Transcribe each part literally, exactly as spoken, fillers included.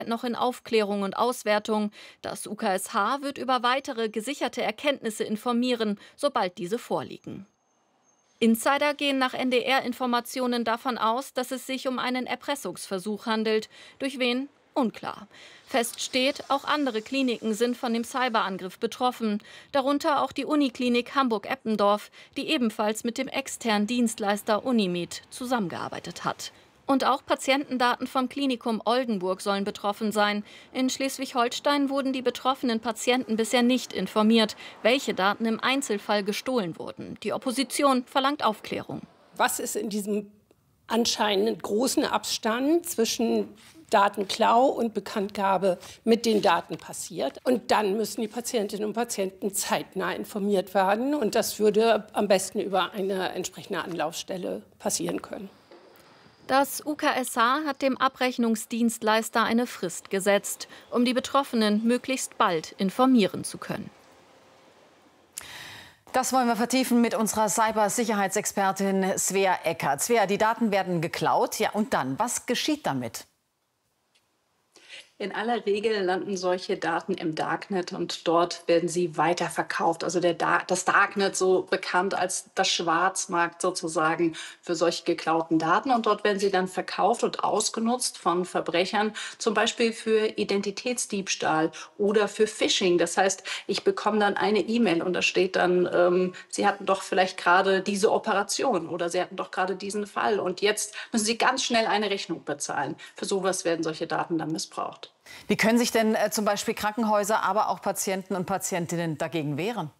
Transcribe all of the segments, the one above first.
noch in Aufklärung und Auswertung. Das U K S H wird über weitere gesicherte Erkenntnisse informieren, sobald diese vorliegen. Insider gehen nach N D R-Informationen davon aus, dass es sich um einen Erpressungsversuch handelt. Durch wen? Unklar. Fest steht, auch andere Kliniken sind von dem Cyberangriff betroffen, darunter auch die Uniklinik Hamburg-Eppendorf, die ebenfalls mit dem externen Dienstleister Unimed zusammengearbeitet hat. Und auch Patientendaten vom Klinikum Oldenburg sollen betroffen sein. In Schleswig-Holstein wurden die betroffenen Patienten bisher nicht informiert, welche Daten im Einzelfall gestohlen wurden. Die Opposition verlangt Aufklärung. Was ist in diesem anscheinend großen Abstand zwischen Datenklau und Bekanntgabe mit den Daten passiert? Und dann müssen die Patientinnen und Patienten zeitnah informiert werden. Und das würde am besten über eine entsprechende Anlaufstelle passieren können. Das U K S H hat dem Abrechnungsdienstleister eine Frist gesetzt, um die Betroffenen möglichst bald informieren zu können. Das wollen wir vertiefen mit unserer Cybersicherheitsexpertin Svea Eckert. Svea, die Daten werden geklaut. Ja, und dann, was geschieht damit? In aller Regel landen solche Daten im Darknet und dort werden sie weiterverkauft. Also der Dar das Darknet, so bekannt als das Schwarzmarkt sozusagen für solche geklauten Daten. Und dort werden sie dann verkauft und ausgenutzt von Verbrechern, zum Beispiel für Identitätsdiebstahl oder für Phishing. Das heißt, ich bekomme dann eine E-Mail und da steht dann, ähm, Sie hatten doch vielleicht gerade diese Operation oder Sie hatten doch gerade diesen Fall. Und jetzt müssen Sie ganz schnell eine Rechnung bezahlen. Für sowas werden solche Daten dann missbraucht. Wie können sich denn äh, zum Beispiel Krankenhäuser, aber auch Patienten und Patientinnen dagegen wehren?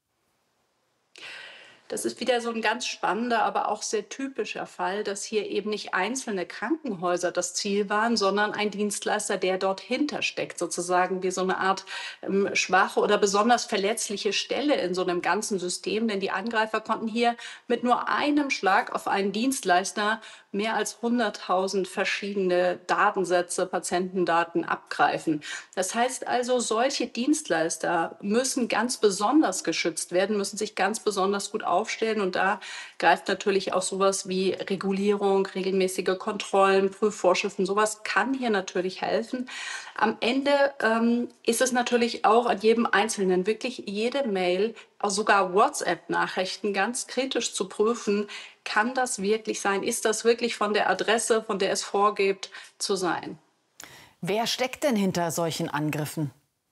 Das ist wieder so ein ganz spannender, aber auch sehr typischer Fall, dass hier eben nicht einzelne Krankenhäuser das Ziel waren, sondern ein Dienstleister, der dort hintersteckt, sozusagen wie so eine Art ähm, schwache oder besonders verletzliche Stelle in so einem ganzen System. Denn die Angreifer konnten hier mit nur einem Schlag auf einen Dienstleister mehr als hunderttausend verschiedene Datensätze, Patientendaten abgreifen. Das heißt also, solche Dienstleister müssen ganz besonders geschützt werden, müssen sich ganz besonders gut aufstellen. Und da greift natürlich auch sowas wie Regulierung, regelmäßige Kontrollen, Prüfvorschriften, sowas kann hier natürlich helfen. Am Ende ähm, ist es natürlich auch an jedem Einzelnen, wirklich jede Mail, auch sogar WhatsApp-Nachrichten ganz kritisch zu prüfen. Kann das wirklich sein? Ist das wirklich von der Adresse, von der es vorgibt, zu sein? Wer steckt denn hinter solchen Angriffen?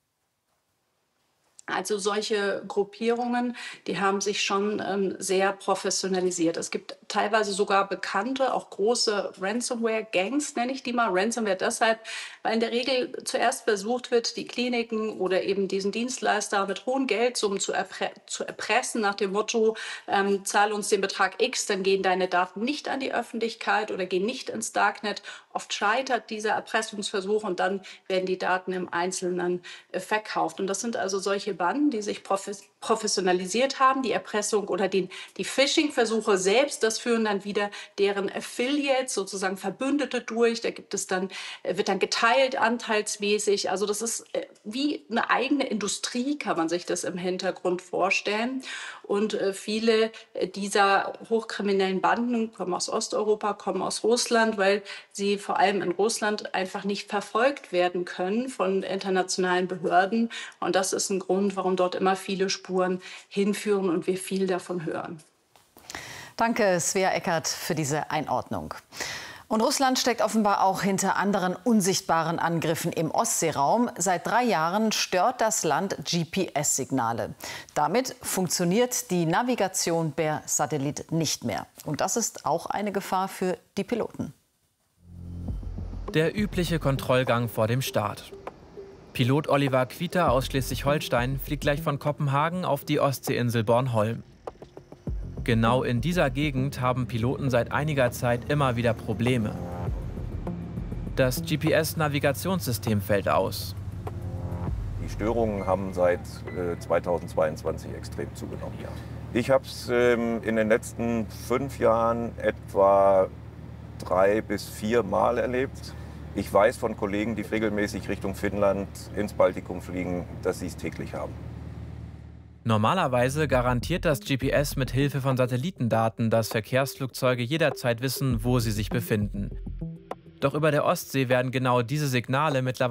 Also solche Gruppierungen, die haben sich schon ähm, sehr professionalisiert. Es gibt teilweise sogar bekannte, auch große Ransomware-Gangs, nenne ich die mal. Ransomware deshalb, weil in der Regel zuerst versucht wird, die Kliniken oder eben diesen Dienstleister mit hohen Geldsummen zu, erpre zu erpressen, nach dem Motto, ähm, zahl uns den Betrag X, dann gehen deine Daten nicht an die Öffentlichkeit oder gehen nicht ins Darknet. Oft scheitert dieser Erpressungsversuch und dann werden die Daten im Einzelnen äh, verkauft. Und das sind also solche Banden, die sich professionalisiert haben, die Erpressung oder den, die Phishing-Versuche selbst, das führen dann wieder deren Affiliates, sozusagen Verbündete durch. Da gibt es dann, wird dann geteilt anteilsmäßig. Also das ist wie eine eigene Industrie, kann man sich das im Hintergrund vorstellen. Und viele dieser hochkriminellen Banden kommen aus Osteuropa, kommen aus Russland, weil sie vor allem in Russland einfach nicht verfolgt werden können von internationalen Behörden. Und das ist ein Grund, warum dort immer viele Spuren hinführen und wir viel davon hören. Danke, Svea Eckert, für diese Einordnung. Und Russland steckt offenbar auch hinter anderen unsichtbaren Angriffen im Ostseeraum. Seit drei Jahren stört das Land G P S-Signale. Damit funktioniert die Navigation per Satellit nicht mehr. Und das ist auch eine Gefahr für die Piloten. Der übliche Kontrollgang vor dem Start. Pilot Oliver Quita aus Schleswig-Holstein fliegt gleich von Kopenhagen auf die Ostseeinsel Bornholm. Genau in dieser Gegend haben Piloten seit einiger Zeit immer wieder Probleme. Das G P S-Navigationssystem fällt aus. Die Störungen haben seit äh, zweitausendzweiundzwanzig extrem zugenommen. Ja. Ich habe es ähm, in den letzten fünf Jahren etwa drei bis vier Mal erlebt. Ich weiß von Kollegen, die regelmäßig Richtung Finnland ins Baltikum fliegen, dass sie es täglich haben. Normalerweise garantiert das G P S mit Hilfe von Satellitendaten, dass Verkehrsflugzeuge jederzeit wissen, wo sie sich befinden. Doch über der Ostsee werden genau diese Signale mittlerweile